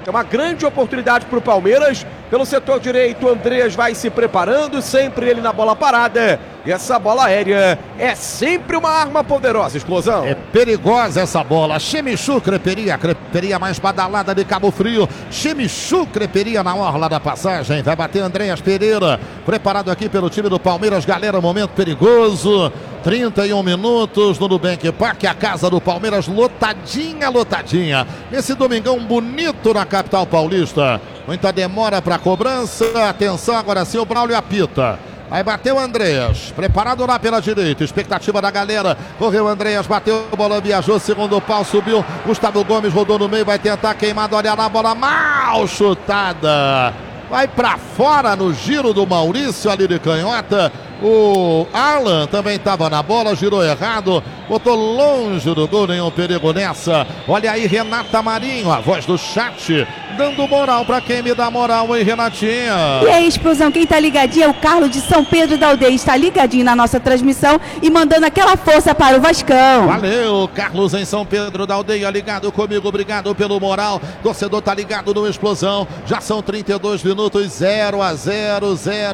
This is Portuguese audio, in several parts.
É uma grande oportunidade para o Palmeiras. Pelo setor direito, o Andreas vai se preparando, sempre ele na bola parada. E essa bola aérea é sempre uma arma poderosa, Explosão. É perigosa essa bola. Chemichu Creperia, creperia mais badalada de Cabo Frio. Chemichu Creperia na orla da passagem. Vai bater Andreas Pereira. Preparado aqui pelo time do Palmeiras. Galera, momento perigoso. 31 minutos no Nubank Park, a casa do Palmeiras lotadinha, lotadinha. Nesse domingão bonito na capital paulista. Muita demora para cobrança. Atenção, agora sim o Braulio apita. Aí bateu o Andreas, preparado lá pela direita, expectativa da galera, correu o Andreas, bateu, a bola viajou, segundo pau, subiu, Gustavo Gomes rodou no meio, vai tentar queimado, olha lá, a bola mal chutada, vai pra fora no giro do Maurício ali de canhota. O Alan também estava na bola, girou errado, botou longe do gol, nenhum perigo nessa. Olha aí Renata Marinho, a voz do chat, dando moral pra quem me dá moral, hein, Renatinha? E aí, Explosão, quem tá ligadinho é o Carlos de São Pedro da Aldeia, está ligadinho na nossa transmissão e mandando aquela força para o Vascão. Valeu, Carlos em São Pedro da Aldeia, ligado comigo, obrigado pelo moral. Torcedor tá ligado no Explosão, já são 32 minutos, 0-0,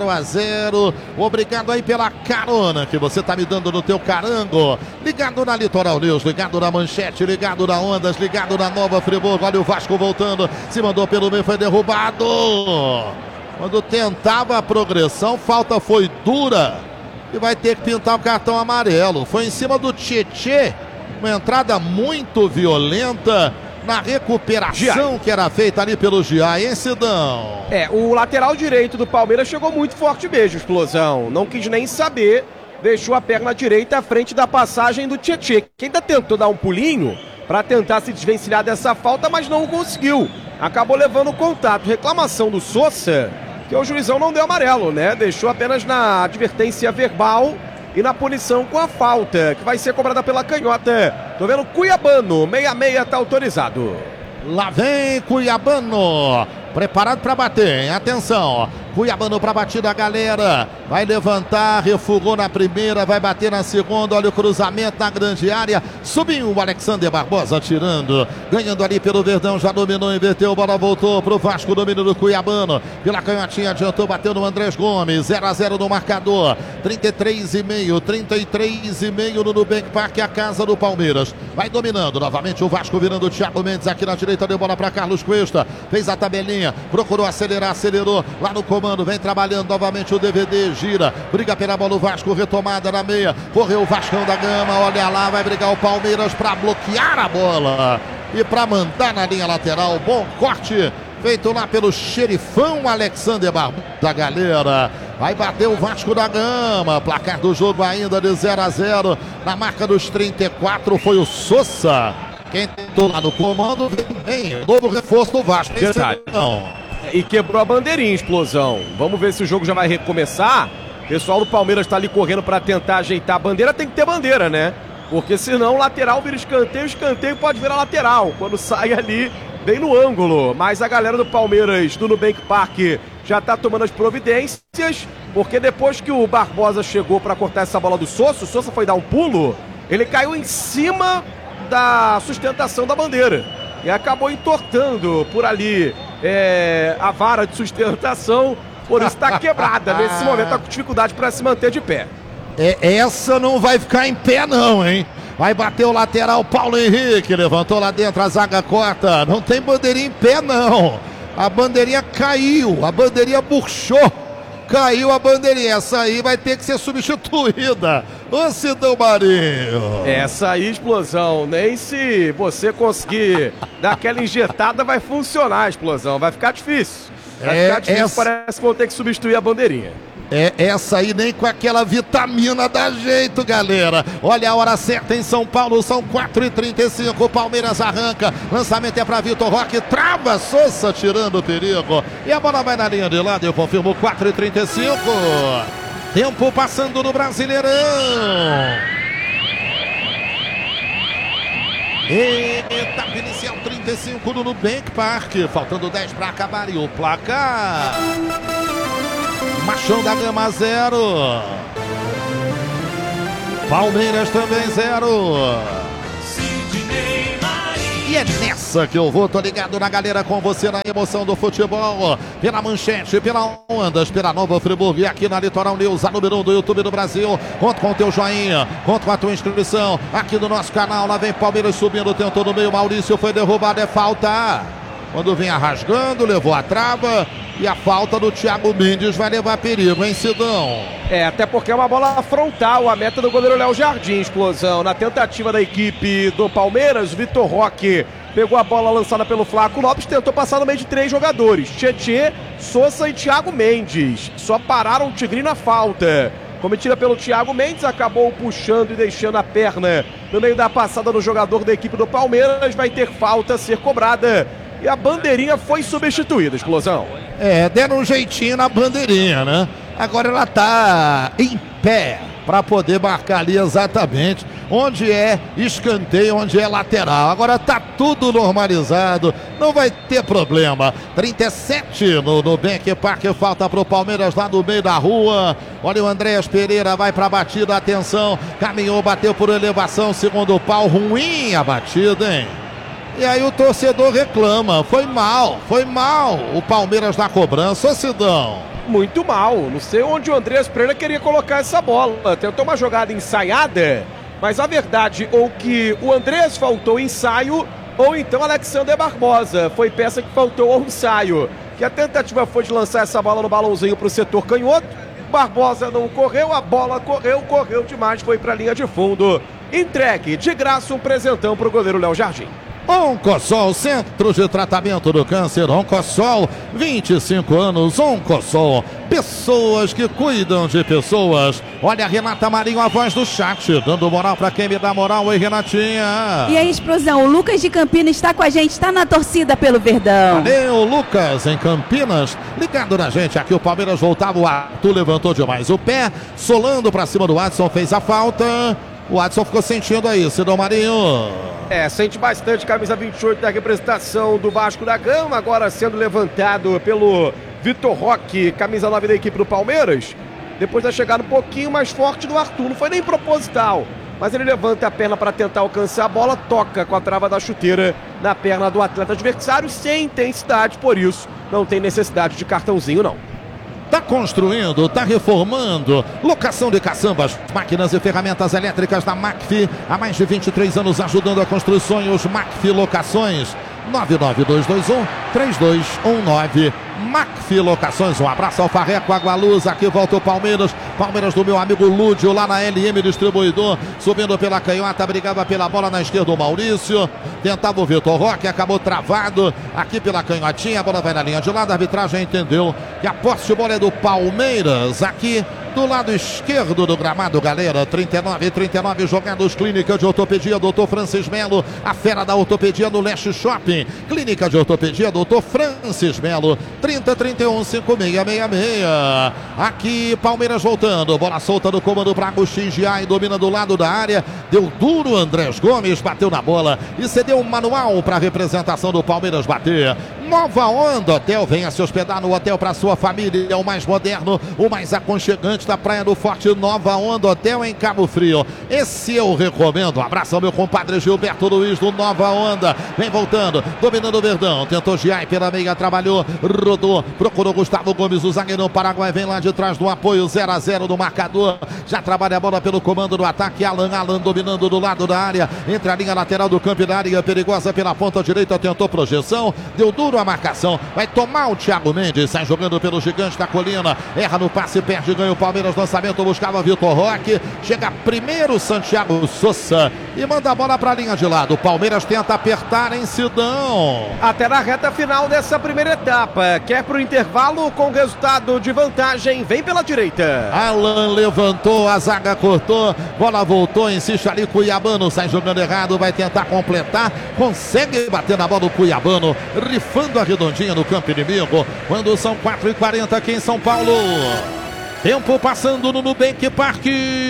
0-0. Obrigado aí pela carona que você tá me dando no teu carango. Ligado na Litoral News, ligado na Manchete, ligado na Ondas, ligado na Nova Friburgo. Olha o Vasco voltando, se mandou pelo meio, foi derrubado. Quando tentava a progressão, falta foi dura e vai ter que pintar o cartão amarelo. Foi em cima do Tietê, uma entrada muito violenta na recuperação que era feita ali pelo Giai, hein, Sidão? O lateral direito do Palmeiras chegou muito forte mesmo, Explosão. Não quis nem saber, deixou a perna direita à frente da passagem do Tietê, que ainda tentou dar um pulinho para tentar se desvencilhar dessa falta, mas não conseguiu. Acabou levando o contato. Reclamação do Sousa, que o juizão não deu amarelo, né? Deixou apenas na advertência verbal e na punição com a falta, que vai ser cobrada pela canhota. Tô vendo Cuiabano, 66 tá autorizado. Lá vem Cuiabano, preparado para bater, hein? Atenção, Cuiabano para batida, galera. Vai levantar, refugou na primeira, vai bater na segunda. Olha o cruzamento na grande área. Subiu o Alexander Barbosa tirando. Ganhando ali pelo Verdão, já dominou, inverteu, bola voltou pro Vasco, domínio do Cuiabano. Pela canhotinha, adiantou, bateu no Andrés Gomes. 0-0 no marcador. 33,5 no Nubank Park, a casa do Palmeiras. Vai dominando novamente o Vasco, virando o Thiago Mendes aqui na direita, deu bola para Carlos Cuesta. Fez a tabelinha, procurou acelerar, acelerou lá no comando. Vem trabalhando novamente o DVD, gira, briga pela bola o Vasco, retomada na meia, correu o Vascão da Gama, olha lá, vai brigar o Palmeiras para bloquear a bola e para mandar na linha lateral. Bom corte feito lá pelo xerifão Alexander Barbosa, da galera. Vai bater o Vasco da Gama, placar do jogo ainda de 0-0, na marca dos 34 foi o Sousa. Quem tentou lá no comando, vem, novo reforço do Vasco. E quebrou a bandeirinha, Explosão. Vamos ver se o jogo já vai recomeçar. O pessoal do Palmeiras tá ali correndo para tentar ajeitar a bandeira. Tem que ter bandeira, né? Porque senão o lateral vira escanteio, o escanteio pode virar lateral quando sai ali bem no ângulo. Mas a galera do Palmeiras, do Nubank Park, já tá tomando as providências, porque depois que o Barbosa chegou para cortar essa bola do Sousa, o Sousa foi dar um pulo, ele caiu em cima da sustentação da bandeira e acabou entortando por ali a vara de sustentação, por isso está quebrada. Nesse momento está com dificuldade para se manter de pé. Essa não vai ficar em pé não, hein? Vai bater o lateral Paulo Henrique, levantou lá dentro, a zaga corta, não tem bandeirinha em pé não, a bandeirinha caiu, a bandeirinha murchou, caiu a bandeirinha, essa aí vai ter que ser substituída. Ô Sidão Marinho, essa aí, Explosão, nem se você conseguir dar aquela injetada vai funcionar, Explosão, vai ficar difícil. Parece que vão ter que substituir a bandeirinha. Essa aí nem com aquela vitamina dá jeito, galera. Olha a hora certa em São Paulo, são 4h35, o Palmeiras arranca, lançamento é para Vitor Roque, trava Sousa tirando o perigo, e a bola vai na linha de lado, eu confirmo, 4h35, tempo passando no Brasileirão. Etapa inicial 35 no Nubank Park, faltando 10 para acabar e o placar: Machão da Gama 0, Palmeiras também 0. E é nessa que eu vou, tô ligado na galera com você na emoção do futebol, pela Manchete, pela Ondas, pela Nova Friburgo e aqui na Litoral News, a número 1 do YouTube do Brasil. Conto com o teu joinha, conto com a tua inscrição aqui no nosso canal. Lá vem Palmeiras subindo, tentou no meio, Maurício foi derrubado, é falta. Quando vinha rasgando, levou a trava. E a falta do Thiago Mendes vai levar perigo, hein, Sidão? Até porque é uma bola frontal, a meta do goleiro Léo Jardim, explosão. Na tentativa da equipe do Palmeiras, Vitor Roque pegou a bola lançada pelo Flaco Lopes, tentou passar no meio de 3 jogadores, Tietê, Sousa e Thiago Mendes. Só pararam o Tigrinho na falta. Cometida pelo Thiago Mendes, acabou puxando e deixando a perna no meio da passada do jogador da equipe do Palmeiras. Vai ter falta a ser cobrada e a bandeirinha foi substituída, explosão. Deram um jeitinho na bandeirinha, né? Agora ela tá em pé para poder marcar ali exatamente onde é escanteio, onde é lateral. Agora tá tudo normalizado, não vai ter problema. 37 no Bank Park, falta pro Palmeiras lá no meio da rua. Olha o Andréas Pereira, vai pra batida, atenção, caminhou, bateu por elevação, segundo pau, ruim a batida, hein? E aí o torcedor reclama, foi mal o Palmeiras na cobrança, ô Sidão. Muito mal, não sei onde o Andréas Pereira queria colocar essa bola, tentou uma jogada ensaiada, mas a verdade ou que o Andréas faltou ensaio, ou então Alexander Barbosa, foi peça que faltou ao ensaio, que a tentativa foi de lançar essa bola no balãozinho pro setor canhoto, Barbosa não correu, a bola correu demais, foi pra linha de fundo, entregue de graça um presentão pro goleiro Léo Jardim. Oncossol, Centro de Tratamento do Câncer, Oncossol, 25 anos, Oncossol, pessoas que cuidam de pessoas. Olha a Renata Marinho, a voz do chat, dando moral pra quem me dá moral. Oi, Renatinha. E aí, explosão, o Lucas de Campinas está com a gente, está na torcida pelo Verdão. Valeu, Lucas, em Campinas, ligado na gente, aqui o Palmeiras voltava, o Arthur levantou demais o pé, solando pra cima do Adson, fez a falta. O Adson ficou sentindo aí, Sidão Marinho. Sente bastante, camisa 28 da representação do Vasco da Gama, agora sendo levantado pelo Vitor Roque, camisa 9 da equipe do Palmeiras. Depois da chegada um pouquinho mais forte do Arthur, não foi nem proposital, mas ele levanta a perna para tentar alcançar a bola, toca com a trava da chuteira na perna do atleta adversário, sem intensidade, por isso não tem necessidade de cartãozinho não. Tá construindo, tá reformando, locação de caçambas, máquinas e ferramentas elétricas da Macfi, há mais de 23 anos ajudando a construir sonhos. Macfi Locações, 99221-3219. Macfi Locações, um abraço ao Farreco Agualuz, aqui volta o Palmeiras do meu amigo Lúdio, lá na LM Distribuidor, subindo pela canhota, brigava pela bola na esquerda o Maurício, tentava o Vitor Roque, acabou travado, aqui pela canhotinha, a bola vai na linha de lado, a arbitragem entendeu que a posse de bola é do Palmeiras, aqui do lado esquerdo do gramado, galera. 39 jogados. Clínica de Ortopedia Dr. Francis Melo, a fera da ortopedia no Leste Shopping. Clínica de Ortopedia Dr. Francis Melo, 3031-5666. Aqui Palmeiras voltando, bola solta do comando para Agostinho Giai, domina do lado da área, deu duro, Andrés Gomes bateu na bola e cedeu um manual para a representação do Palmeiras bater. Nova Onda Hotel, venha se hospedar no hotel para sua família, é o mais moderno, o mais aconchegante da Praia do Forte. Nova Onda Hotel em Cabo Frio, esse eu recomendo. Um abraço ao meu compadre Gilberto Luiz do Nova Onda, vem voltando, dominando o Verdão, tentou Giai pela meia, trabalhou, rodou, procurou Gustavo Gomes, o zagueirão Paraguai, vem lá de trás do apoio, 0-0 do marcador, já trabalha a bola pelo comando do ataque, Alan dominando do lado da área, entre a linha lateral do campo e da área perigosa pela ponta direita, tentou projeção, deu duro a marcação, vai tomar o Thiago Mendes, sai jogando pelo gigante da colina, erra no passe, perde, ganha o Palmeiras, lançamento, buscava Vitor Roque, chega primeiro Santiago Sousa e manda a bola para a linha de lado. O Palmeiras tenta apertar em Sidão. Até na reta final dessa primeira etapa, quer pro intervalo com resultado de vantagem, vem pela direita. Alan levantou, a zaga cortou, bola voltou, insiste ali, Cuiabano sai jogando errado, vai tentar completar, consegue bater na bola do Cuiabano, rifando a redondinha no campo inimigo, quando são 4h40 aqui em São Paulo. Tempo passando no Nubank Park.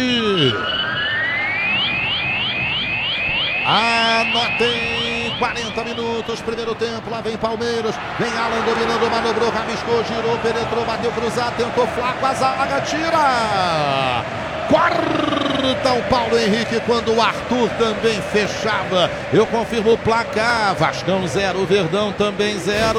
Anotem, 40 minutos, primeiro tempo, lá vem Palmeiras, vem Alan dominando, manobrou, rabiscou, girou, penetrou, bateu cruzado, tentou Flaco, a zaga tira. Corta o Paulo Henrique quando o Arthur também fechava. Eu confirmo o placar. Vascão 0, Verdão também 0.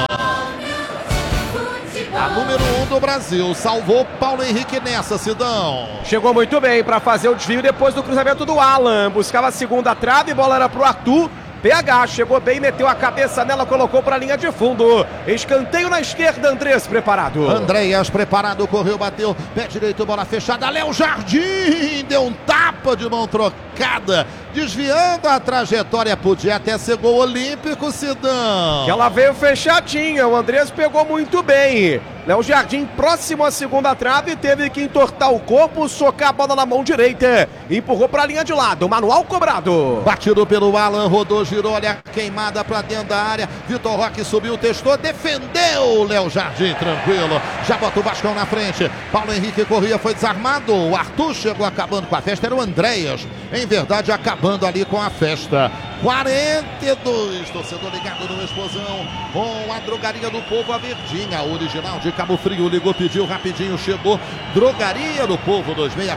A número 1 do Brasil salvou Paulo Henrique nessa, Sidão. Chegou muito bem para fazer o desvio depois do cruzamento do Alan. Buscava a segunda trave, bola era pro Arthur. PH chegou bem, meteu a cabeça nela, colocou para a linha de fundo. Escanteio na esquerda, Andrés preparado. Andreas preparado, correu, bateu, pé direito, bola fechada. Léo Jardim deu um tapa de mão trocada, desviando a trajetória. Podia até ser gol olímpico, Sidão. Que ela veio fechadinha, o Andrés pegou muito bem. Léo Jardim próximo à segunda trave, teve que entortar o corpo, socar a bola na mão direita, empurrou para a linha de lado, manual cobrado. Batido pelo Alan, rodou, girou, olha a queimada para dentro da área. Vitor Roque subiu, testou, defendeu. Léo Jardim tranquilo, já bota o Vascão na frente. Paulo Henrique corria, foi desarmado. O Arthur chegou acabando com a festa, era o Andreas, em verdade acabando ali com a festa. 42, torcedor ligado no Explosão, com a Drogaria do Povo, a Verdinha, original de Cabo Frio, ligou, pediu, rapidinho chegou. Drogaria do Povo,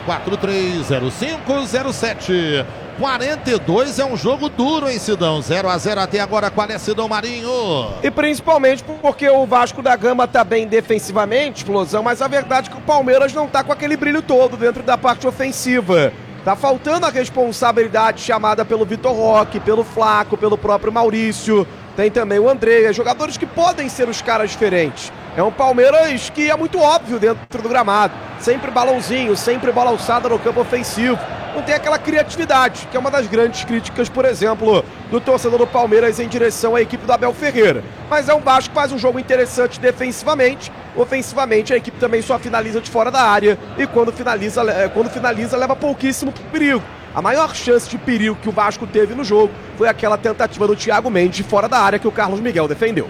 26430507. 42 é um jogo duro, hein, Sidão? 0-0 até agora. Qual é, Sidão Marinho? E principalmente porque o Vasco da Gama tá bem defensivamente, Explosão, mas a verdade é que o Palmeiras não tá com aquele brilho todo dentro da parte ofensiva. Tá faltando a responsabilidade chamada pelo Vitor Roque, pelo Flaco, pelo próprio Maurício. Tem também o André, jogadores que podem ser os caras diferentes. É um Palmeiras que é muito óbvio dentro do gramado. Sempre balãozinho, sempre bola alçada no campo ofensivo. Não tem aquela criatividade, que é uma das grandes críticas, por exemplo, do torcedor do Palmeiras em direção à equipe do Abel Ferreira. Mas é um Vasco que faz um jogo interessante defensivamente. Ofensivamente, a equipe também só finaliza de fora da área. E quando finaliza leva pouquíssimo perigo. A maior chance de perigo que o Vasco teve no jogo foi aquela tentativa do Thiago Mendes de fora da área que o Carlos Miguel defendeu.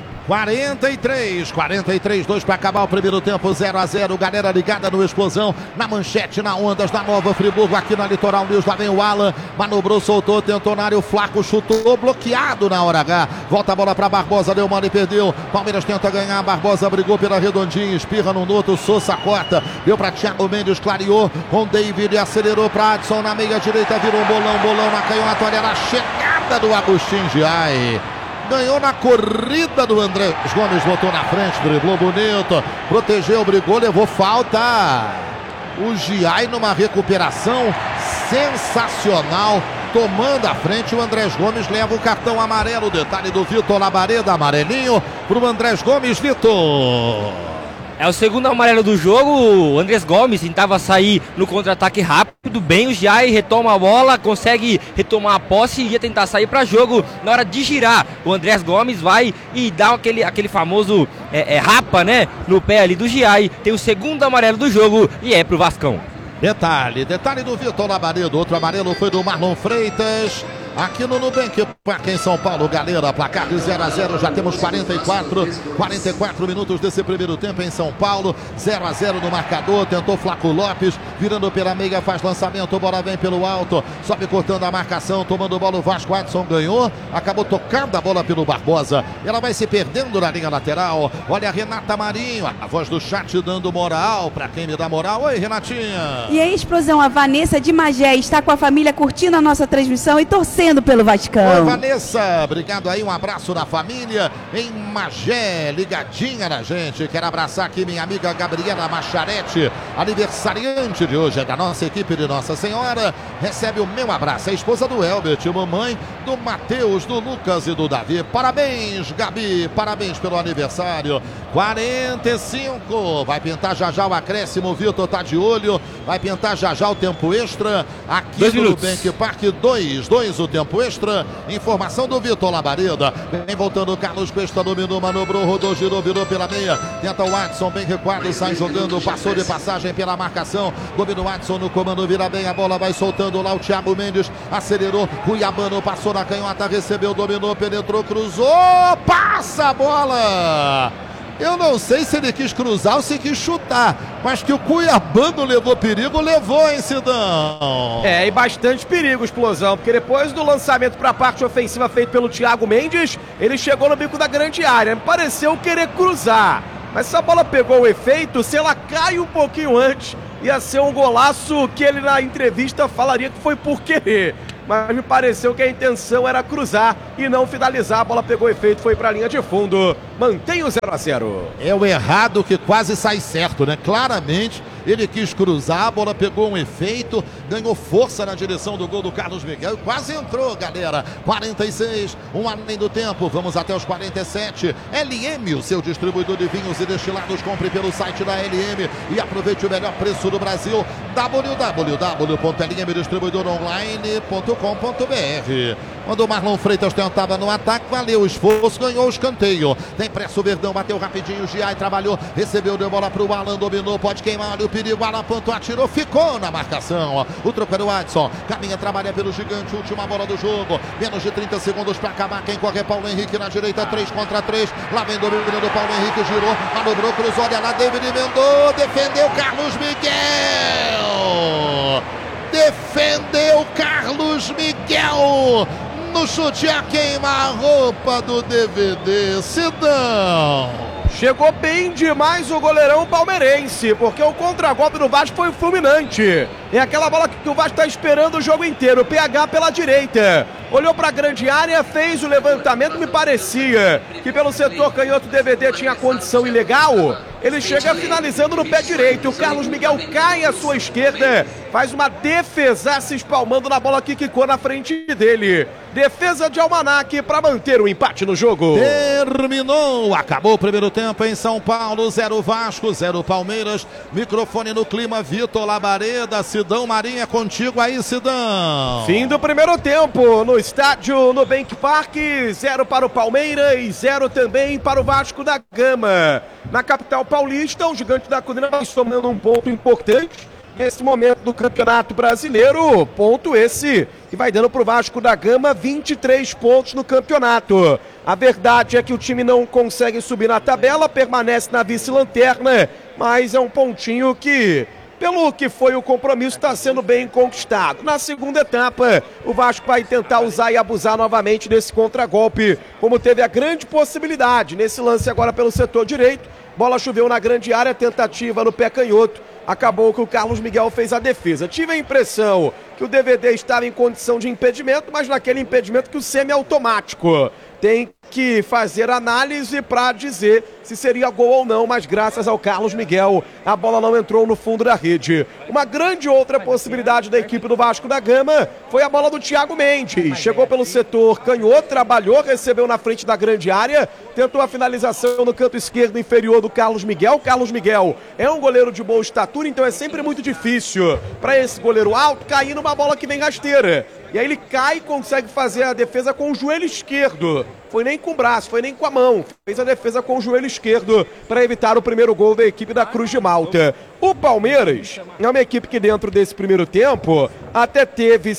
43, 2 para acabar o primeiro tempo, 0-0. Galera ligada no Explosão, na manchete, na Ondas, na Nova Friburgo, aqui na Litoral News. Lá vem o Alan, manobrou, soltou, tentou na área, o Flaco chutou, bloqueado na hora H. Volta a bola para Barbosa, deu mano e perdeu. Palmeiras tenta ganhar, Barbosa brigou pela redondinha, espirra no Noto, Sousa corta, deu para Thiago Mendes, clareou com David e acelerou para Adson na meia direita, virou um bolão na canhota, olha a chegada do Agustin Giai. Ganhou na corrida do Andrés Gomes, botou na frente, driblou bonito, protegeu, brigou, levou falta. O Giai numa recuperação sensacional, tomando a frente, o Andrés Gomes leva o cartão amarelo. Detalhe do Vitor Labareda, amarelinho pro Andrés Gomes, Vitor. É o segundo amarelo do jogo. O Andrés Gomes tentava sair no contra-ataque rápido, bem o Giai retoma a bola, consegue retomar a posse e ia tentar sair para jogo. Na hora de girar, o Andrés Gomes vai e dá aquele famoso rapa, né, no pé ali do Giai. Tem o segundo amarelo do jogo e é pro Vascão. Detalhe do Vitor Labaredo, outro amarelo foi do Marlon Freitas. Aqui no Nubank Park em São Paulo, galera, placar de 0-0, já temos 44 minutos desse primeiro tempo em São Paulo, 0-0 no marcador, tentou Flaco Lopes, virando pela meia, faz lançamento, bola vem pelo alto, sobe cortando a marcação, tomando bola o Vasco, Adson ganhou, acabou tocando a bola pelo Barbosa, ela vai se perdendo na linha lateral, olha a Renata Marinho, a voz do chat dando moral, pra quem me dá moral, oi Renatinha. E aí, Explosão, a Vanessa de Magé está com a família curtindo a nossa transmissão e torcendo pelo Vascão. Oi, Vanessa, obrigado aí, um abraço na família em Magé, ligadinha na gente. Quero abraçar aqui minha amiga Gabriela Macharete, aniversariante de hoje, é da nossa equipe de Nossa Senhora. Recebe o meu abraço, a esposa do Elbert, mamãe do Matheus, do Lucas e do Davi. Parabéns, Gabi, parabéns pelo aniversário. 45, vai pintar já já o acréscimo, o Vitor tá de olho, vai pintar já já o tempo extra aqui no Nubank Park, 2 o tempo extra. Informação do Vitor Labareda, vem voltando o Carlos Cuesta, dominou, manobrou, rodou, girou, virou pela meia, tenta o Adson, bem recuado, sai jogando, passou de passagem pela marcação, domina o Adson no comando, vira bem a bola, vai soltando lá o Thiago Mendes, acelerou, Cuiabano passou na canhota, recebeu, dominou, penetrou, cruzou, passa a bola. Eu não sei se ele quis cruzar ou se quis chutar, mas que o Cuiabano levou perigo, levou, hein, Sidão? E bastante perigo, Explosão, porque depois do lançamento para a parte ofensiva feito pelo Thiago Mendes, ele chegou no bico da grande área, me pareceu querer cruzar. Mas se a bola pegou o efeito, se ela cai um pouquinho antes, ia ser um golaço que ele na entrevista falaria que foi por querer. Mas me pareceu que a intenção era cruzar e não finalizar. A bola pegou efeito, foi para a linha de fundo. Mantém o 0-0. É o errado que quase sai certo, né? Claramente ele quis cruzar, a bola pegou um efeito, ganhou força na direção do gol do Carlos Miguel. Quase entrou, galera. 46, um além do tempo. Vamos até os 47. LM, o seu distribuidor de vinhos e destilados. Compre pelo site da LM e aproveite o melhor preço do Brasil. www.lmdistribuidoronline.com.br. Quando o Marlon Freitas tentava no ataque, valeu o esforço, ganhou o escanteio. Tem pressa o Verdão, bateu rapidinho, o Giai trabalhou, recebeu, deu bola pro Alan, dominou, pode queimar, olha o perigo, Alan apontou, atirou, ficou na marcação. O troco era o Adson, caminha, trabalha pelo gigante, última bola do jogo, menos de 30 segundos para acabar, quem corre é Paulo Henrique na direita, 3 contra 3, lá vem dominando o Paulo Henrique, girou, manobrou, cruzou, olha lá, David Mendonça, defendeu Carlos Miguel! Defendeu Carlos Miguel! No chute a queima-roupa do DVD, Sidão. Chegou bem demais o goleirão palmeirense, porque o contragolpe do Vasco foi fulminante. É aquela bola que o Vasco está esperando o jogo inteiro. PH pela direita. Olhou para a grande área, fez o levantamento. Me parecia que pelo setor canhoto o DVD tinha condição ilegal. Ele chega finalizando no pé direito. O Carlos Miguel cai à sua esquerda. Faz uma defesa se espalmando na bola que quicou na frente dele. Defesa de Almanac para manter o empate no jogo. Terminou. Acabou o primeiro tempo em São Paulo. 0 Vasco, 0 Palmeiras. Microfone no clima, Vitor Labareda. Sidão Marinho é contigo aí, Sidão. Fim do primeiro tempo no estádio Nubank Park. 0 para o Palmeiras, 0 também para o Vasco da Gama. Na capital paulista, o Gigante da Colina vai somando um ponto importante nesse momento do Campeonato Brasileiro. Ponto esse que vai dando para o Vasco da Gama 23 pontos no campeonato. A verdade é que o time não consegue subir na tabela, permanece na vice-lanterna, mas é um pontinho que, pelo que foi o compromisso, está sendo bem conquistado. Na segunda etapa, o Vasco vai tentar usar e abusar novamente desse contragolpe, como teve a grande possibilidade nesse lance agora pelo setor direito. Bola choveu na grande área, tentativa no pé canhoto. Acabou que o Carlos Miguel fez a defesa. Tive a impressão que o DVD estava em condição de impedimento, mas naquele impedimento que o semi-automático tem que fazer análise para dizer se seria gol ou não, mas graças ao Carlos Miguel, a bola não entrou no fundo da rede. Uma grande outra possibilidade da equipe do Vasco da Gama foi a bola do Thiago Mendes. Chegou pelo setor canhoto, trabalhou, recebeu na frente da grande área, tentou a finalização no canto esquerdo inferior do Carlos Miguel. Carlos Miguel é um goleiro de boa estatura, então é sempre muito difícil para esse goleiro alto cair numa bola que vem rasteira. E aí ele cai e consegue fazer a defesa com o joelho esquerdo. Foi nem com o braço, foi nem com a mão. Fez a defesa com o joelho esquerdo para evitar o primeiro gol da equipe da Cruz de Malta. O Palmeiras é uma equipe que dentro desse primeiro tempo até teve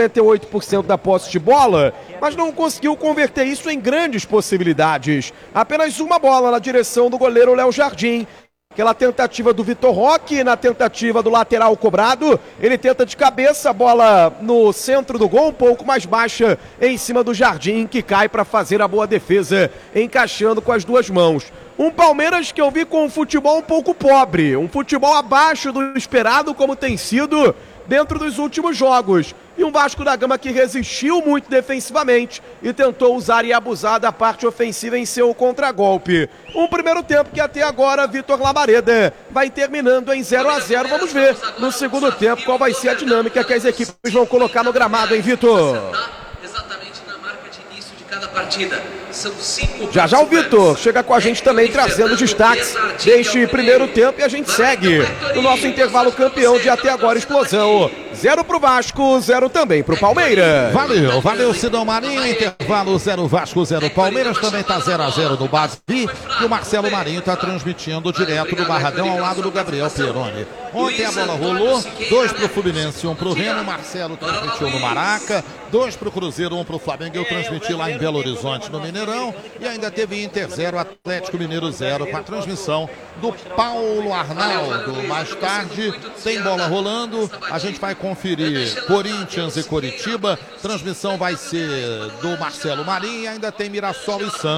58% da posse de bola, mas não conseguiu converter isso em grandes possibilidades. Apenas uma bola na direção do goleiro Léo Jardim. Aquela tentativa do Vitor Roque, na tentativa do lateral cobrado, ele tenta de cabeça, a bola no centro do gol, um pouco mais baixa, em cima do Jardim, que cai para fazer a boa defesa, encaixando com as duas mãos. Um Palmeiras que eu vi com um futebol um pouco pobre, um futebol abaixo do esperado, como tem sido dentro dos últimos jogos. E um Vasco da Gama que resistiu muito defensivamente e tentou usar e abusar da parte ofensiva em seu contragolpe. Um primeiro tempo que até agora Vitor Labareda vai terminando em 0-0. Vamos ver no segundo tempo qual vai ser a dinâmica que as equipes vão colocar no gramado, hein, Vitor? Exatamente na marca de início de cada partida. São 5. Já o Vitor chega com a gente também trazendo destaques deste primeiro tempo e a gente segue no nosso intervalo campeão de até agora explosão. 0 pro Vasco, 0 também pro Palmeiras. Valeu Sidão Marinho, intervalo 0 Vasco, 0 Palmeiras, também tá 0-0 no Base e o Marcelo Marinho tá transmitindo direto do Barradão ao lado do Gabriel Peroni. Ontem a bola rolou, 2 pro Fluminense, 1 pro Remo, Marcelo transmitiu no Maraca, 2 pro Cruzeiro, 1 pro Flamengo, eu transmiti lá em Belo Horizonte no Mineirão, e ainda teve Inter 0, Atlético Mineiro 0, com a transmissão do Paulo Arnaldo. Mais tarde tem bola rolando, a gente vai conferir Corinthians e Coritiba, transmissão vai ser do Marcelo Marinho, e ainda tem Mirassol e Santos,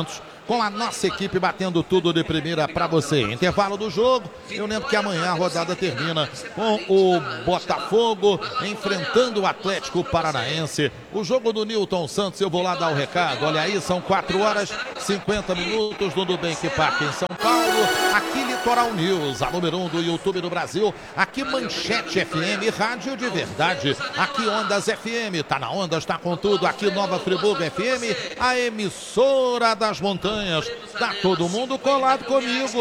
com a nossa equipe batendo tudo de primeira para você. Intervalo do jogo, eu lembro que amanhã a rodada termina com o Botafogo enfrentando o Atlético Paranaense. O jogo do Newton Santos, eu vou lá dar o recado. Olha aí, são 4 horas 50 minutos no Nubank Park em São Paulo. Aqui Litoral News, a número 1 do YouTube do Brasil. Aqui Manchete FM, rádio de verdade. Aqui Ondas FM, tá na Ondas, tá com tudo. Aqui Nova Friburgo FM, a emissora das montanhas. Tá todo mundo colado comigo.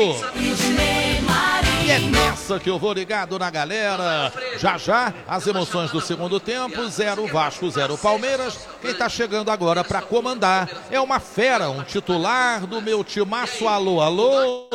E é nessa que eu vou ligado na galera. Já já, as emoções do segundo tempo. 0 Vasco, 0 Palmeiras. Quem tá chegando agora para comandar é uma fera, um titular do meu timaço. Alô, alô.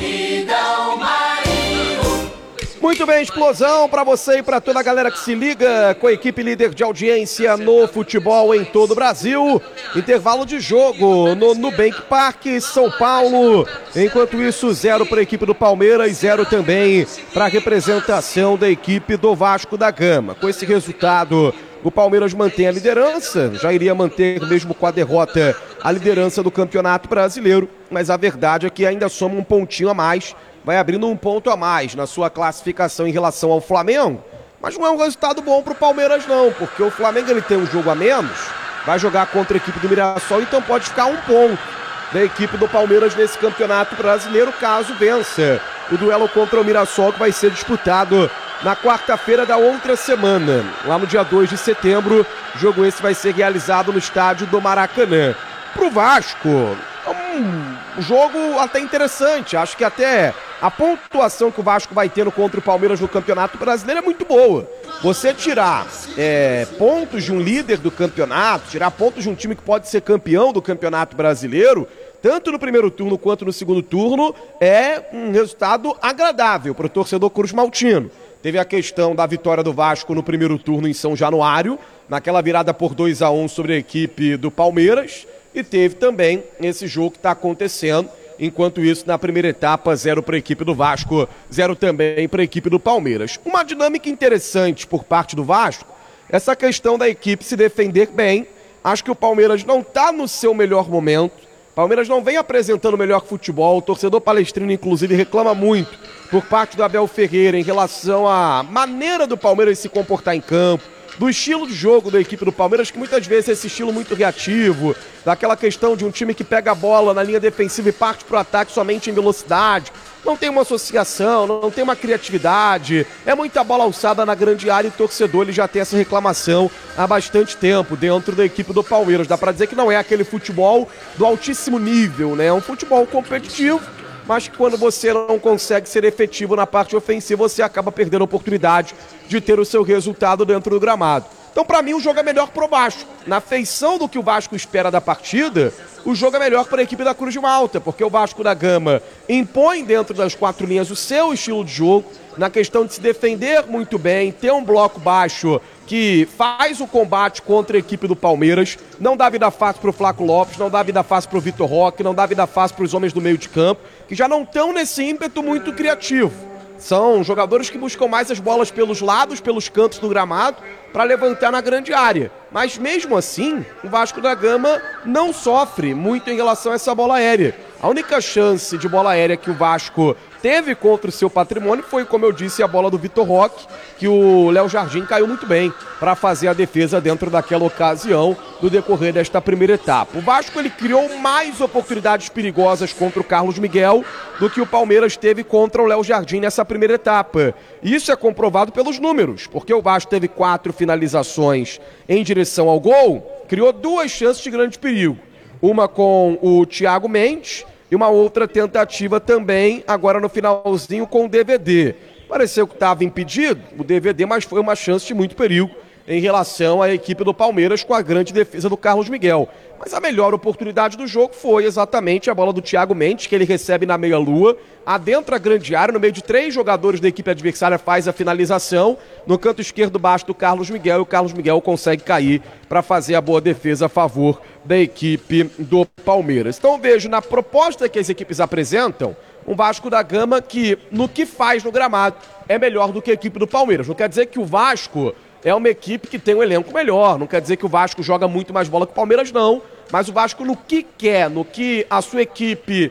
Muito bem, explosão para você e para toda a galera que se liga com a equipe líder de audiência no futebol em todo o Brasil. Intervalo de jogo no Nubank Park, São Paulo. Enquanto isso, 0 para a equipe do Palmeiras, 0 também para a representação da equipe do Vasco da Gama. Com esse resultado, o Palmeiras mantém a liderança, já iria manter mesmo com a derrota a liderança do Campeonato Brasileiro, mas a verdade é que ainda soma um pontinho a mais, vai abrindo um ponto a mais na sua classificação em relação ao Flamengo, mas não é um resultado bom para o Palmeiras não, porque o Flamengo ele tem um jogo a menos, vai jogar contra a equipe do Mirassol, então pode ficar um ponto da equipe do Palmeiras nesse Campeonato Brasileiro, caso vença o duelo contra o Mirassol, que vai ser disputado na quarta-feira da outra semana, lá no dia 2 de setembro, jogo esse vai ser realizado no estádio do Maracanã. Pro Vasco, um jogo até interessante, acho que até a pontuação que o Vasco vai ter contra o Palmeiras no Campeonato Brasileiro é muito boa. Você tirar pontos de um líder do campeonato, tirar pontos de um time que pode ser campeão do Campeonato Brasileiro, tanto no primeiro turno quanto no segundo turno, é um resultado agradável para o torcedor cruz-maltino. Teve a questão da vitória do Vasco no primeiro turno em São Januário, naquela virada por 2-1 sobre a equipe do Palmeiras, e teve também esse jogo que está acontecendo. Enquanto isso, na primeira etapa, 0 para a equipe do Vasco, 0 também para a equipe do Palmeiras. Uma dinâmica interessante por parte do Vasco, essa questão da equipe se defender bem. Acho que o Palmeiras não está no seu melhor momento. O Palmeiras não vem apresentando o melhor futebol. O torcedor palestrino, inclusive, reclama muito por parte do Abel Ferreira em relação à maneira do Palmeiras se comportar em campo, do estilo de jogo da equipe do Palmeiras, que muitas vezes é esse estilo muito reativo, daquela questão de um time que pega a bola na linha defensiva e parte para o ataque somente em velocidade, não tem uma associação, não tem uma criatividade, é muita bola alçada na grande área e o torcedor ele já tem essa reclamação há bastante tempo dentro da equipe do Palmeiras. Dá para dizer que não é aquele futebol do altíssimo nível, né? É um futebol competitivo, mas que quando você não consegue ser efetivo na parte ofensiva, você acaba perdendo a oportunidade de ter o seu resultado dentro do gramado. Então, para mim, o jogo é melhor pro Vasco. Na feição do que o Vasco espera da partida, o jogo é melhor para a equipe da Cruz de Malta, porque o Vasco da Gama impõe dentro das 4 linhas o seu estilo de jogo, na questão de se defender muito bem, ter um bloco baixo que faz o combate contra a equipe do Palmeiras, não dá vida fácil para o Flaco Lopes, não dá vida fácil para o Vitor Roque, não dá vida fácil para os homens do meio de campo, que já não estão nesse ímpeto muito criativo. São jogadores que buscam mais as bolas pelos lados, pelos cantos do gramado, para levantar na grande área. Mas mesmo assim, o Vasco da Gama não sofre muito em relação a essa bola aérea. A única chance de bola aérea que o Vasco teve contra o seu patrimônio foi, como eu disse, a bola do Vitor Roque, que o Léo Jardim caiu muito bem para fazer a defesa dentro daquela ocasião do decorrer desta primeira etapa. O Vasco ele criou mais oportunidades perigosas contra o Carlos Miguel do que o Palmeiras teve contra o Léo Jardim nessa primeira etapa. Isso é comprovado pelos números, porque o Vasco teve 4 finalizações em direção ao gol, criou 2 chances de grande perigo. Uma com o Thiago Mendes e uma outra tentativa também, agora no finalzinho com o DVD. Pareceu que estava impedido o DVD, mas foi uma chance de muito perigo em relação à equipe do Palmeiras com a grande defesa do Carlos Miguel. Mas a melhor oportunidade do jogo foi exatamente a bola do Thiago Mendes, que ele recebe na meia-lua, adentra a grande área, no meio de 3 jogadores da equipe adversária, faz a finalização, no canto esquerdo baixo do Carlos Miguel, e o Carlos Miguel consegue cair para fazer a boa defesa a favor da equipe do Palmeiras. Então vejo, na proposta que as equipes apresentam, um Vasco da Gama que, no que faz no gramado, é melhor do que a equipe do Palmeiras. Não quer dizer que o Vasco é uma equipe que tem um elenco melhor, não quer dizer que o Vasco joga muito mais bola que o Palmeiras, não. mas o Vasco no que quer, no que a sua equipe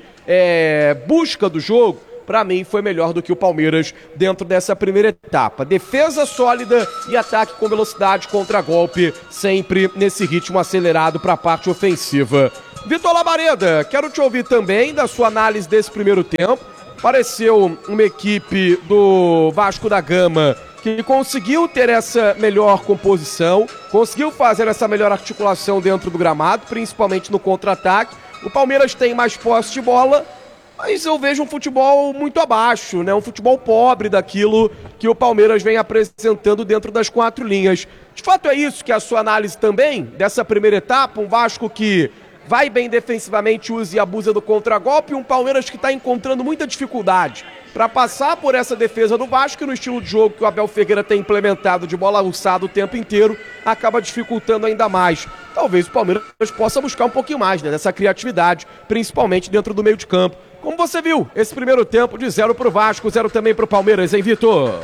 busca do jogo, para mim foi melhor do que o Palmeiras dentro dessa primeira etapa. Defesa sólida e ataque com velocidade, contra-golpe, sempre nesse ritmo acelerado para a parte ofensiva. Vitor Labareda, quero te ouvir também da sua análise desse primeiro tempo. Pareceu uma equipe do Vasco da Gama que conseguiu ter essa melhor composição, conseguiu fazer essa melhor articulação dentro do gramado, principalmente no contra-ataque. O Palmeiras tem mais posse de bola, mas eu vejo um futebol muito abaixo, né? Um futebol pobre daquilo que o Palmeiras vem apresentando dentro das 4 linhas. De fato é isso que é a sua análise também dessa primeira etapa, um Vasco que vai bem defensivamente, usa e abusa do contragolpe, e um Palmeiras que está encontrando muita dificuldade para passar por essa defesa do Vasco, e no estilo de jogo que o Abel Ferreira tem implementado de bola alçada o tempo inteiro, acaba dificultando ainda mais. Talvez o Palmeiras possa buscar um pouquinho mais, né, dessa criatividade, principalmente dentro do meio de campo. Como você viu, esse primeiro tempo de 0 pro Vasco, 0 também pro Palmeiras, hein, Vitor?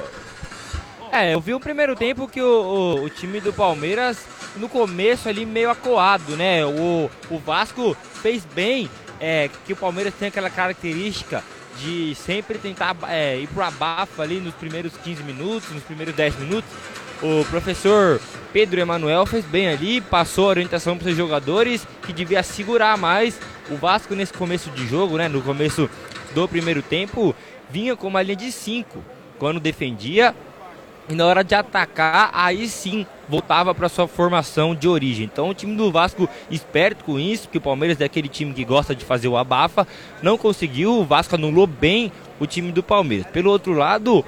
Eu vi o primeiro tempo que o time do Palmeiras, no começo ali, meio acuado, né? O Vasco fez bem, que o Palmeiras tem aquela característica de sempre tentar ir pro abafa ali nos primeiros 15 minutos, nos primeiros 10 minutos. O professor Pedro Emanuel fez bem ali, passou a orientação para os jogadores que devia segurar mais. O Vasco nesse começo de jogo, né, no começo do primeiro tempo, vinha com uma linha de 5 quando defendia, e na hora de atacar, aí sim voltava para sua formação de origem. Então o time do Vasco, esperto com isso, porque o Palmeiras é aquele time que gosta de fazer o abafa, não conseguiu. O Vasco anulou bem o time do Palmeiras. Pelo outro lado,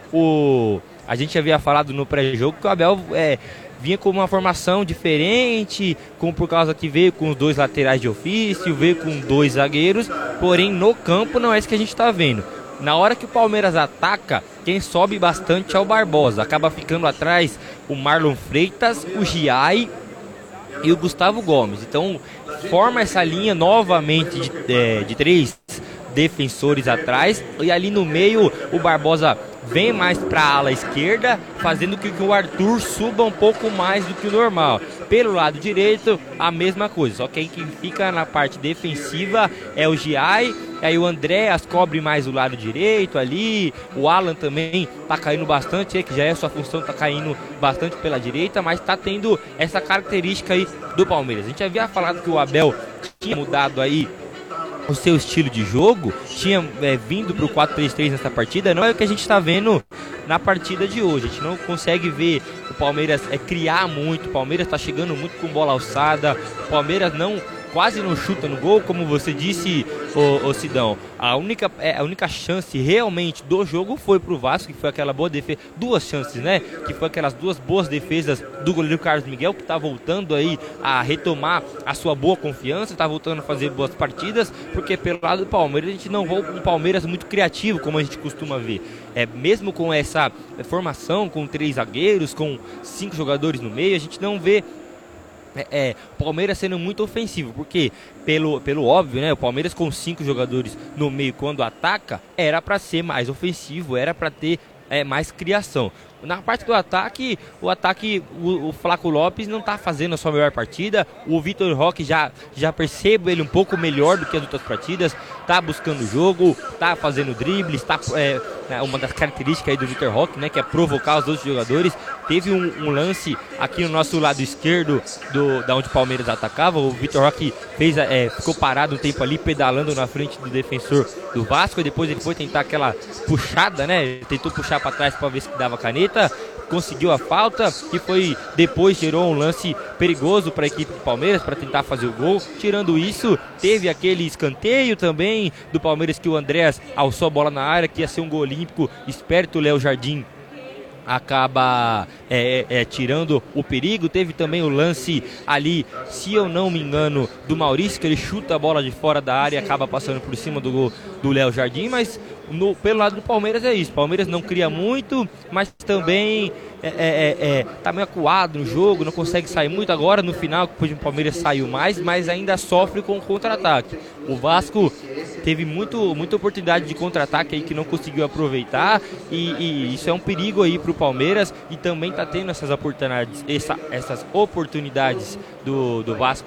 a gente havia falado no pré-jogo que o Abel vinha com uma formação diferente, por causa que veio com os 2 laterais de ofício, veio com 2 zagueiros, porém no campo não é isso que a gente está vendo. Na hora que o Palmeiras ataca, quem sobe bastante é o Barbosa. Acaba ficando atrás o Marlon Freitas, o Giai e o Gustavo Gomes. Então forma essa linha novamente de 3 defensores atrás, e ali no meio o Barbosa vem mais para a ala esquerda, fazendo com que o Arthur suba um pouco mais do que o normal. Pelo lado direito, a mesma coisa, só que quem fica na parte defensiva é o Giai, aí o Andréas cobre mais o lado direito ali, o Alan também tá caindo bastante, que já é sua função, tá caindo bastante pela direita, mas tá tendo essa característica aí do Palmeiras. A gente havia falado que o Abel tinha mudado aí o seu estilo de jogo, tinha vindo para o 4-3-3 nessa partida. Não é o que a gente está vendo na partida de hoje. A gente não consegue ver o Palmeiras criar muito, o Palmeiras está chegando muito com bola alçada, o Palmeiras quase não chuta no gol, como você disse, ô Sidão. A única chance realmente do jogo foi pro Vasco, que foi aquela boa defesa, 2 chances, né? Que foi aquelas 2 boas defesas do goleiro Carlos Miguel, que tá voltando aí a retomar a sua boa confiança, tá voltando a fazer boas partidas, porque pelo lado do Palmeiras a gente não vê um Palmeiras muito criativo, como a gente costuma ver. Mesmo com essa formação, com 3 zagueiros, com 5 jogadores no meio, a gente não vê o Palmeiras sendo muito ofensivo, porque pelo óbvio, né, o Palmeiras com 5 jogadores no meio quando ataca, era para ser mais ofensivo, era para ter mais criação. Na parte do ataque, o Flaco Lopes não está fazendo a sua melhor partida. O Vitor Roque já percebo ele um pouco melhor do que as outras partidas. Está buscando o jogo, está fazendo dribles, uma das características aí do Vitor Roque, né, que é provocar os outros jogadores. Teve um lance aqui no nosso lado esquerdo da onde o Palmeiras atacava. O Vitor Roque ficou parado um tempo ali, pedalando na frente do defensor do Vasco, e depois ele foi tentar aquela puxada, né? Ele tentou puxar para trás para ver se dava caneta. Conseguiu a falta, que depois gerou um lance perigoso para a equipe do Palmeiras para tentar fazer o gol. Tirando isso, teve aquele escanteio também do Palmeiras que o Andréas alçou a bola na área, que ia ser um gol olímpico. Esperto o Léo Jardim acaba tirando o perigo. Teve também o lance ali, se eu não me engano, do Maurício, que ele chuta a bola de fora da área e acaba passando por cima do Léo Jardim. Mas pelo lado do Palmeiras é isso, o Palmeiras não cria muito, mas também tá meio acuado no jogo, não consegue sair muito. Agora no final, depois o Palmeiras saiu mais, mas ainda sofre com o contra-ataque. O Vasco teve muita oportunidade de contra-ataque aí que não conseguiu aproveitar, e isso é um perigo aí pro Palmeiras, e também tá tendo essas oportunidades do Vasco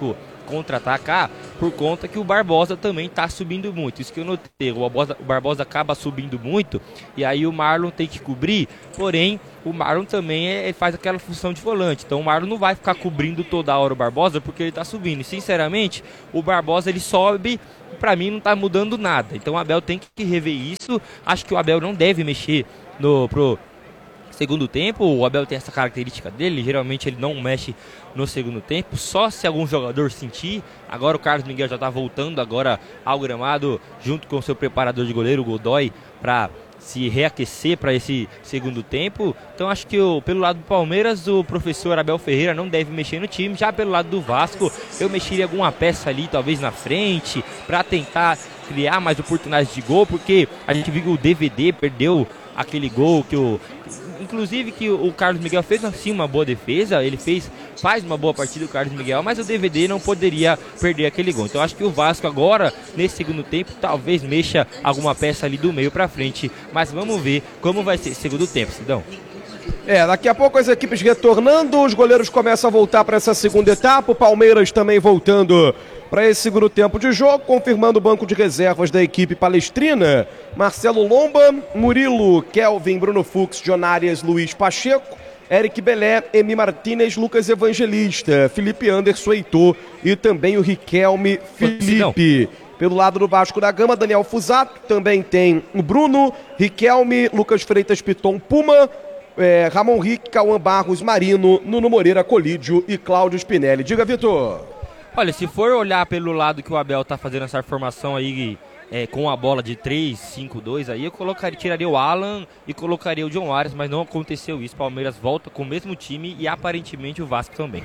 contra-atacar por conta que o Barbosa também está subindo muito. Isso que eu notei, o Barbosa acaba subindo muito e aí o Marlon tem que cobrir, porém o Marlon também ele faz aquela função de volante, então o Marlon não vai ficar cobrindo toda hora o Barbosa porque ele está subindo. E sinceramente, o Barbosa ele sobe, para mim não está mudando nada, então o Abel tem que rever isso. Acho que o Abel não deve mexer pro segundo tempo. O Abel tem essa característica dele, geralmente ele não mexe no segundo tempo, só se algum jogador sentir. Agora o Carlos Miguel já está voltando agora ao gramado junto com o seu preparador de goleiro, o Godoy, para se reaquecer para esse segundo tempo. Então acho que pelo lado do Palmeiras, o professor Abel Ferreira não deve mexer no time. Já pelo lado do Vasco, eu mexeria alguma peça ali, talvez na frente, para tentar criar mais oportunidades de gol, porque a gente viu que o DVD perdeu aquele gol inclusive que o Carlos Miguel fez assim uma boa defesa, ele faz uma boa partida o Carlos Miguel, mas o DVD não poderia perder aquele gol. Então acho que o Vasco agora, nesse segundo tempo, talvez mexa alguma peça ali do meio pra frente, mas vamos ver como vai ser esse segundo tempo, Sidão. Daqui a pouco as equipes retornando, os goleiros começam a voltar para essa segunda etapa, o Palmeiras também voltando para esse segundo tempo de jogo, confirmando o banco de reservas da equipe palestrina: Marcelo Lomba, Murilo, Kelvin, Bruno Fux, Jonárias, Luiz Pacheco, Eric Belé, Emi Martínez, Lucas Evangelista, Felipe Anderson, Heitor e também o Riquelme Felipe. Pelo lado do Vasco da Gama, Daniel Fusato, também tem o Bruno, Riquelme, Lucas Freitas Piton, Puma, Ramon Rick, Cauã Barros, Marino, Nuno Moreira, Colídio e Cláudio Spinelli. Diga, Vitor. Olha, se for olhar pelo lado que o Abel tá fazendo essa formação aí com a bola de 3-5-2 aí, eu tiraria o Alan e colocaria o John Arias, mas não aconteceu isso. O Palmeiras volta com o mesmo time e aparentemente o Vasco também.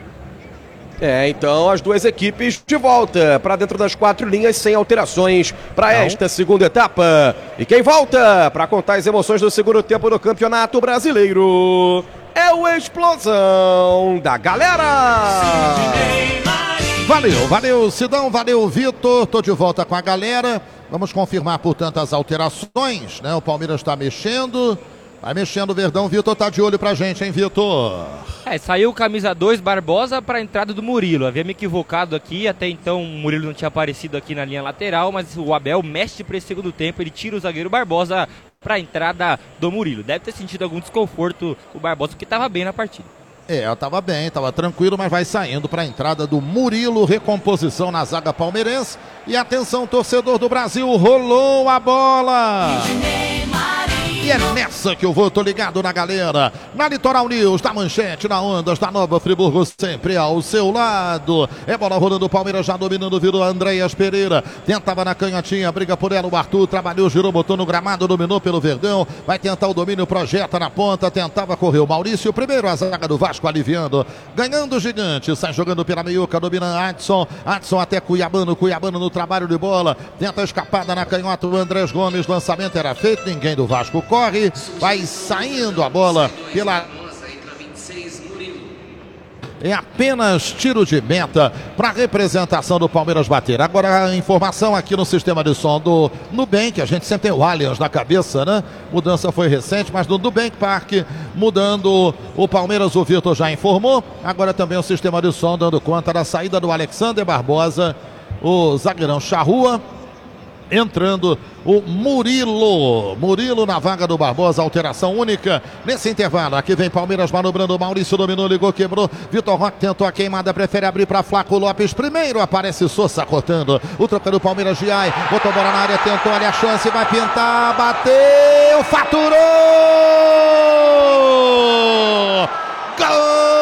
Então as duas equipes de volta para dentro das quatro linhas sem alterações para esta segunda etapa. E quem volta para contar as emoções do segundo tempo do Campeonato Brasileiro é o Explosão da Galera. Valeu Sidão, valeu Vitor, tô de volta com a galera. Vamos confirmar, portanto, as alterações, né? O Palmeiras está mexendo, vai mexendo o Verdão. Vitor tá de olho pra gente, hein, Vitor? Saiu o camisa 2 Barbosa para a entrada do Murilo. Havia me equivocado aqui, até então o Murilo não tinha aparecido aqui na linha lateral, mas o Abel mexe para esse segundo tempo, ele tira o zagueiro Barbosa para a entrada do Murilo. Deve ter sentido algum desconforto o Barbosa, porque estava bem na partida. Tava bem, tava tranquilo, mas vai saindo para a entrada do Murilo, recomposição na zaga palmeirense. E atenção, torcedor do Brasil, rolou a bola! E é nessa que eu vou, tô ligado na galera. Na Litoral News, da Manchete, na Ondas, da Nova Friburgo, sempre ao seu lado. É bola rolando, o Palmeiras já dominando, virou Andréas Pereira. Tentava na canhotinha, briga por ela, o Arthur trabalhou, girou, botou no gramado, dominou pelo Verdão. Vai tentar o domínio, projeta na ponta, tentava correr o Maurício. Primeiro a zaga do Vasco aliviando, ganhando o gigante, sai jogando pela meiuca, domina Adson. Adson até Cuiabano no trabalho de bola. Tenta a escapada na canhota, o Andrés Gomes, lançamento era feito, ninguém do Vasco corre, vai saindo a bola pela... É apenas tiro de meta para a representação do Palmeiras bater. Agora a informação aqui no sistema de som do Nubank, a gente sempre tem o Allianz na cabeça, né? Mudança foi recente, mas no Nubank Park, mudando o Palmeiras, o Vitor já informou. Agora também o sistema de som dando conta da saída do Alexander Barbosa, o zagueirão Charrua. Entrando o Murilo na vaga do Barbosa, alteração única nesse intervalo. Aqui vem Palmeiras manobrando, Maurício dominou, ligou, quebrou. Vitor Roque tentou a queimada, prefere abrir para Flaco Lopes. Primeiro aparece Sousa cortando. O troca do Palmeiras, Giai, botou bola na área, tentou, olha a chance, vai pintar, bateu, faturou! Gol!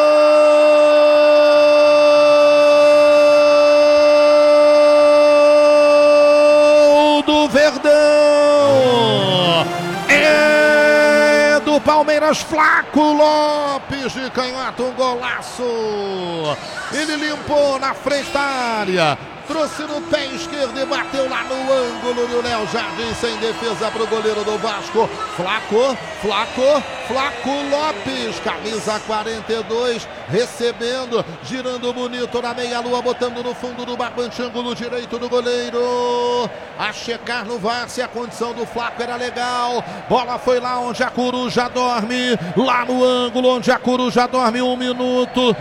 Palmeiras, Flaco Lopes de canhoto, um golaço. Ele limpou na frente da área, trouxe no pé esquerdo e bateu lá no ângulo do Léo Jardim, sem defesa para o goleiro do Vasco. Flaco, Flaco Lopes, camisa 42, recebendo, girando bonito na meia-lua, botando no fundo do barbante, ângulo direito do goleiro. A checar no VAR se a condição do Flaco era legal. Bola foi lá onde a coruja dorme, lá no ângulo onde a coruja dorme. 1 minuto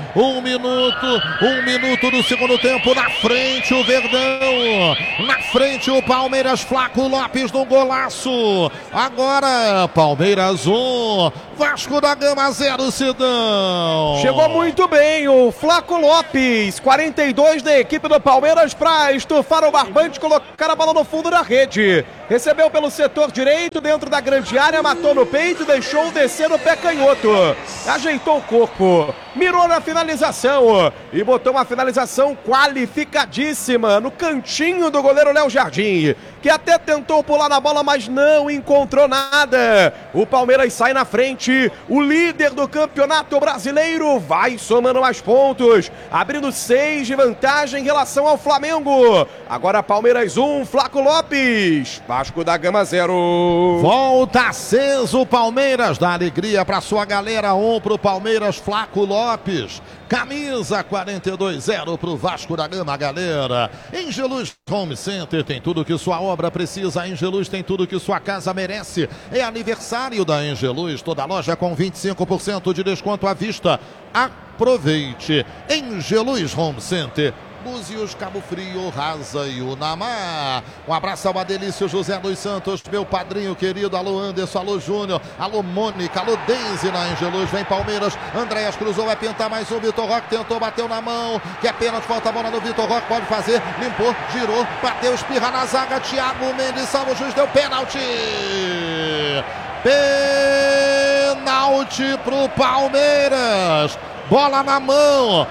do segundo tempo. Na frente o Verdão, na frente o Palmeiras. Flaco Lopes no golaço. Agora Palmeiras 1, Vasco da Gama 0, Sidão. Chegou muito bem o Flaco Lopes, 42 da equipe do Palmeiras, para estufar o barbante, colocar a bola no fundo da rede. Recebeu pelo setor direito, dentro da grande área, matou no peito, deixou descer no pé canhoto. Ajeitou o corpo, mirou na finalização e botou uma finalização qualificadíssima no cantinho do goleiro Léo Jardim, que até tentou pular na bola, mas não encontrou nada. O Palmeiras sai na frente, o líder do Campeonato Brasileiro vai somando mais pontos, abrindo 6 de vantagem em relação ao Flamengo. Agora Palmeiras 1, Flaco Lopes, Vasco da Gama 0. Volta aceso o Palmeiras, dá alegria para sua galera. 1 pro Palmeiras, Flaco Lopes. Camisa 42, 0 pro Vasco da Gama, galera. Angelus Home Center tem tudo que sua obra precisa. Angelus tem tudo que sua casa merece. É aniversário da Angelus, toda loja com 25% de desconto à vista. Aproveite. Angelus Home Center, Búzios, Cabo Frio, Rasa e Unamar. Um abraço ao Adelício José dos Santos, meu padrinho querido. Alô Anderson, alô Júnior, alô Mônica, alô Deise na Angelus. Vem Palmeiras, Andréas cruzou, vai pintar mais um. Vitor Roque tentou, bateu na mão, que é pênalti, falta a bola no Vitor Roque, pode fazer, limpou, girou, bateu, espirra na zaga. Thiago Mendes, salvo o juiz, deu pênalti. Pênalti pro Palmeiras. Bola na mão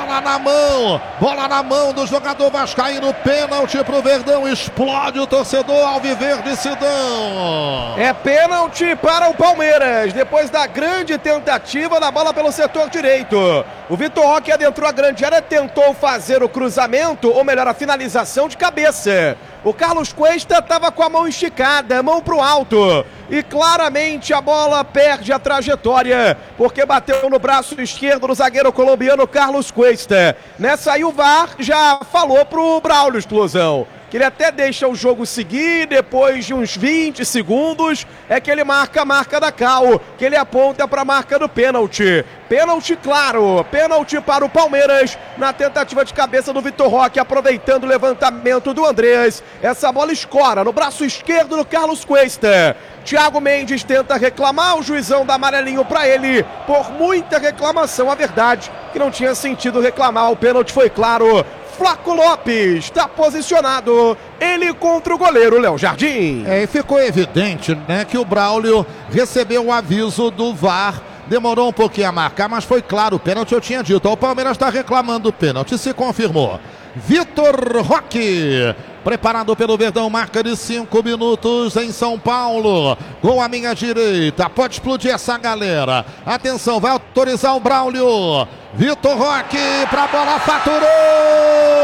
do jogador vascaíno, pênalti pro Verdão, explode o torcedor alviverde, Sidão. É pênalti para o Palmeiras, depois da grande tentativa da bola pelo setor direito. O Vitor Roque adentrou a grande área, tentou fazer o cruzamento, ou melhor, a finalização de cabeça. O Carlos Cuesta estava com a mão esticada, mão pro alto. E claramente a bola perde a trajetória, porque bateu no braço esquerdo do zagueiro colombiano Carlos Cuesta. Nessa aí o VAR já falou pro Braulio Explosão que ele até deixa o jogo seguir, depois de uns 20 segundos, é que ele marca a marca da Cal, que ele aponta para a marca do pênalti. Pênalti claro, pênalti para o Palmeiras, na tentativa de cabeça do Vitor Roque, aproveitando o levantamento do Andreas. Essa bola escora no braço esquerdo do Carlos Cuesta. Thiago Mendes tenta reclamar, o juizão dá amarelinho para ele, por muita reclamação. A verdade que não tinha sentido reclamar, o pênalti foi claro. Flaco Lopes está posicionado, ele contra o goleiro Léo Jardim. E ficou evidente, né, que o Braulio recebeu o aviso do VAR. Demorou um pouquinho a marcar, mas foi claro, o pênalti eu tinha dito. O Palmeiras está reclamando o pênalti, se confirmou. Vitor Roque, preparado pelo Verdão, marca de 5 minutos em São Paulo. Gol à minha direita, pode explodir essa galera. Atenção, vai autorizar o Braulio. Vitor Roque para a bola, faturou!